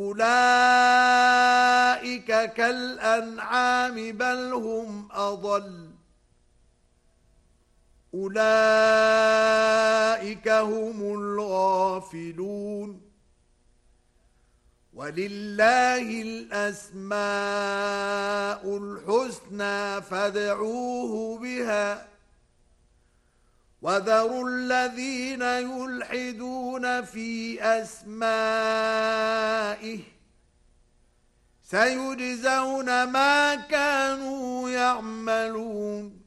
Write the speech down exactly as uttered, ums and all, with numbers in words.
أولئك كالأنعام بل هم أضل أولئك هم الغافلون ولله الأسماء الحسنى فادعوه بها وذروا الذين يلحدون في أسمائه سيجزون ما كانوا يعملون